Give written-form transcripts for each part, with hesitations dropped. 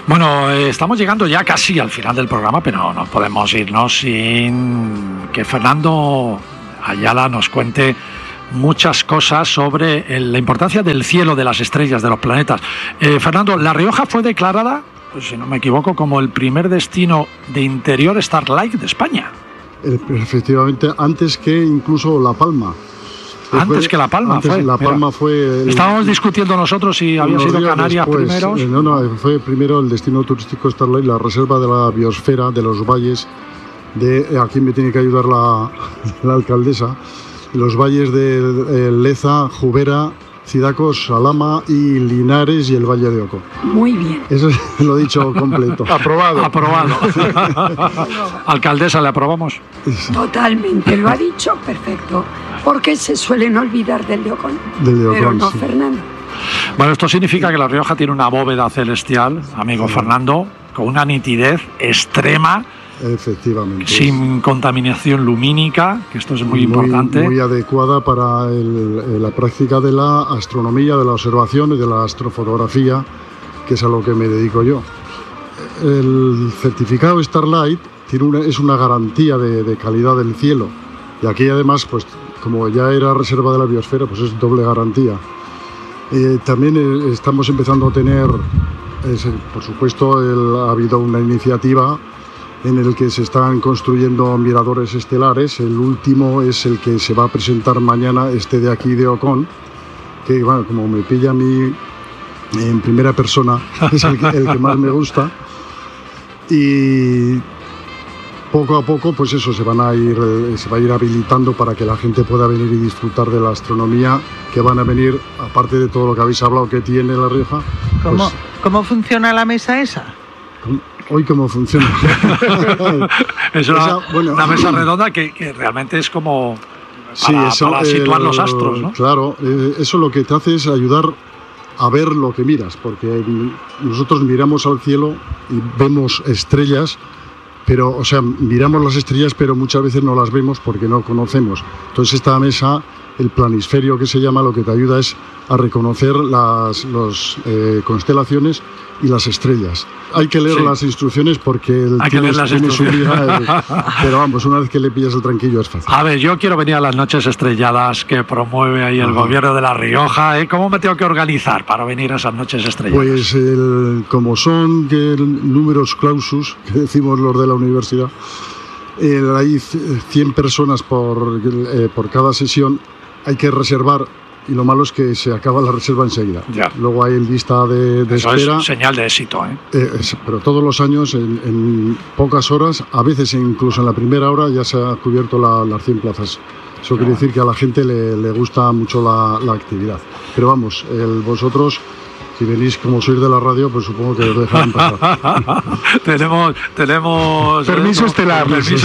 Bueno, estamos llegando ya casi al final del programa, pero no podemos irnos sin que Fernando Ayala nos cuente muchas cosas sobre la importancia del cielo, de las estrellas, de los planetas. Fernando, La Rioja fue declarada, si no me equivoco, como el primer destino de interior Starlight de España. Efectivamente, antes que incluso La Palma. Antes que La Palma fue. La Palma fue. Estábamos discutiendo nosotros si había sido Canarias primeros. No, fue primero el destino turístico Starlight, la reserva de la biosfera, de los valles. Aquí me tiene que ayudar la alcaldesa. Los valles de Leza, Jubera, Cidacos, Salama y Linares y el Valle de Oco. Muy bien. Eso lo he dicho completo. Aprobado. Alcaldesa, ¿le aprobamos? Totalmente, lo ha dicho perfecto. Porque se suelen olvidar del de Ocón. Pero no, sí. Fernando. Bueno, esto significa que La Rioja tiene una bóveda celestial, amigo Fernando, con una nitidez extrema. Efectivamente. Sin contaminación lumínica, que esto es muy importante. Muy adecuada para la práctica de la astronomía, de la observación y de la astrofotografía, que es a lo que me dedico yo. El certificado Starlight es una garantía de calidad del cielo. Y aquí además, pues como ya era reserva de la biosfera, pues es doble garantía. También estamos empezando a tener, por supuesto, ha habido una iniciativa en el que se están construyendo miradores estelares. El último es el que se va a presentar mañana, de aquí de Ocón, que bueno, como me pilla a mí en primera persona, es el que más me gusta. Y poco a poco, pues eso, se va a ir habilitando para que la gente pueda venir y disfrutar de la astronomía, que van a venir, aparte de todo lo que habéis hablado que tiene La Rioja. ¿Cómo funciona la mesa esa? Hoy cómo funciona. Es una mesa redonda que realmente es como para situar los astros, ¿no? Claro, eso lo que te hace es ayudar a ver lo que miras, porque nosotros miramos al cielo y vemos estrellas, pero, o sea, miramos las estrellas, pero muchas veces no las vemos porque no conocemos. Entonces esta mesa, el planisferio que se llama, lo que te ayuda es a reconocer las constelaciones y las estrellas. Hay que leer las instrucciones porque tiene su vida, pero vamos, una vez que le pillas el tranquillo es fácil. A ver, yo quiero venir a las noches estrelladas que promueve ahí el gobierno de La Rioja. ¿Cómo me tengo que organizar para venir a esas noches estrelladas? Pues como son números clausus, que decimos los de la universidad, hay 100 personas por cada sesión, hay que reservar. Y lo malo es que se acaba la reserva enseguida. Ya. Luego hay lista de Eso espera. Es señal de éxito, pero todos los años, en pocas horas, a veces incluso en la primera hora, ya se ha cubierto las 100 plazas. Eso quiere decir que a la gente le gusta mucho la actividad. Pero vamos, vosotros, si venís como sois de la radio, pues supongo que os dejarán pasar. tenemos permiso estelar. Permiso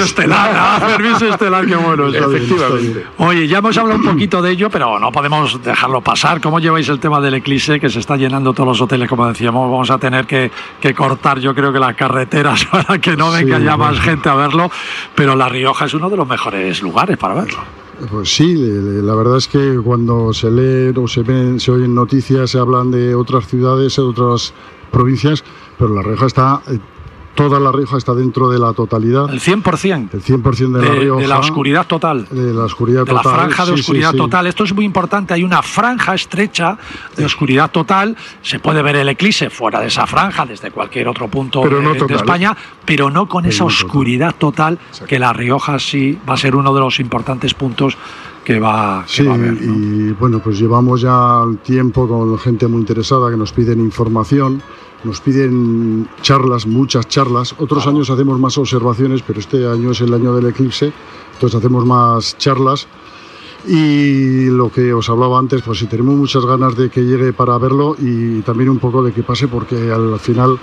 estelar, qué bueno. Efectivamente. Oye, ya hemos hablado un poquito de ello, pero no podemos dejarlo pasar. ¿Cómo lleváis el tema del eclipse, que se está llenando todos los hoteles, como decíamos? Vamos a tener que cortar, yo creo que las carreteras para que no venga ya más gente a verlo, pero La Rioja es uno de los mejores lugares para verlo. Pues sí, la verdad es que cuando se lee o se oyen noticias, se hablan de otras ciudades, de otras provincias, pero La Rioja toda La Rioja está dentro de la totalidad. El 100%. El 100% de La Rioja. De la oscuridad total. De la oscuridad total. De la franja de oscuridad total. Esto es muy importante. Hay una franja estrecha de oscuridad total. Se puede ver el eclipse fuera de esa franja, desde cualquier otro punto de España, pero no con esa oscuridad total, que La Rioja sí va a ser uno de los importantes puntos que va a ver, ¿no? Y bueno, pues llevamos ya tiempo con gente muy interesada que nos piden información. Nos piden charlas, muchas charlas. Otros años hacemos más observaciones, pero este año es el año del eclipse, entonces hacemos más charlas. Y lo que os hablaba antes, pues si tenemos muchas ganas de que llegue para verlo y también un poco de que pase, porque al final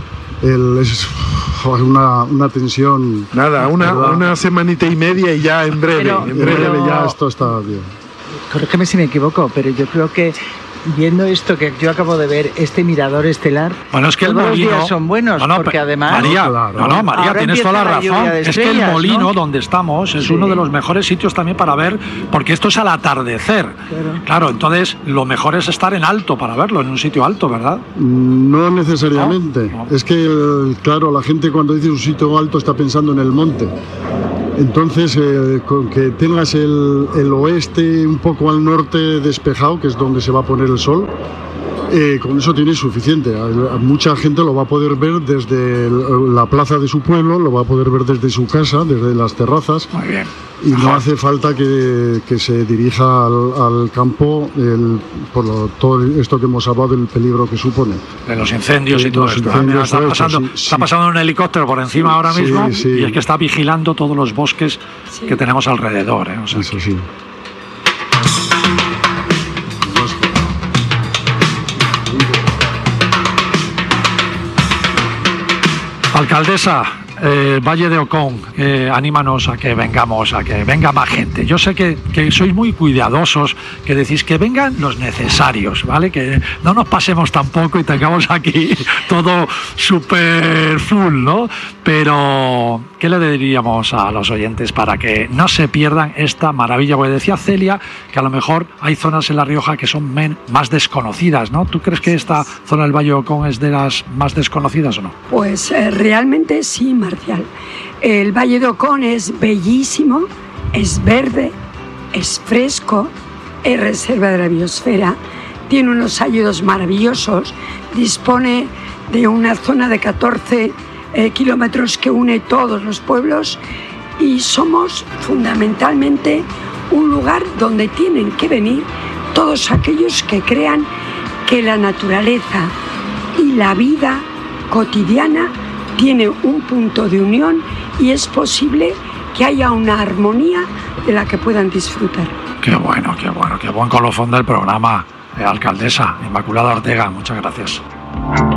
es una tensión. Nada, una semanita y media y ya en breve. Ya esto está bien. Corrígeme si me equivoco, pero yo creo que viendo esto que yo acabo de ver, este mirador estelar, bueno, es que todos los días son buenos, porque además... María, María, tienes toda la razón. Es que el molino, ¿no?, donde estamos es uno de los mejores sitios también para ver, porque esto es al atardecer. Claro, entonces lo mejor es estar en alto para verlo, en un sitio alto, ¿verdad? No necesariamente. No. Es que, claro, la gente cuando dice un sitio alto está pensando en el monte. Entonces, con que tengas el oeste un poco al norte despejado, que es donde se va a poner el sol, con eso tienes suficiente. Mucha gente lo va a poder ver desde la plaza de su pueblo, lo va a poder ver desde su casa, desde las terrazas. Muy bien. Y no hace falta que se dirija al campo por todo esto que hemos hablado del peligro que supone. De los incendios y todo esto. Está pasando un helicóptero por encima ahora mismo y es que está vigilando todos los bosques que tenemos alrededor. O sea, eso sí. Alcaldesa, Valle de Ocón, anímanos a que vengamos, a que venga más gente. Yo sé que sois muy cuidadosos, que decís que vengan los necesarios, ¿vale? Que no nos pasemos tampoco y tengamos aquí todo súper full, ¿no? Pero, ¿qué le diríamos a los oyentes para que no se pierdan esta maravilla? Porque decía Celia que a lo mejor hay zonas en La Rioja que son más desconocidas, ¿no? ¿Tú crees que esta zona del Valle de Ocón es de las más desconocidas o no? Pues realmente sí, Marcial. El Valle de Ocón es bellísimo, es verde, es fresco, es reserva de la biosfera, tiene unos hayedos maravillosos, dispone de una zona de 14 kilómetros que une todos los pueblos y somos fundamentalmente un lugar donde tienen que venir todos aquellos que crean que la naturaleza y la vida cotidiana tiene un punto de unión y es posible que haya una armonía de la que puedan disfrutar. Qué bueno, qué buen colofón del programa, alcaldesa Inmaculada Ortega, muchas gracias.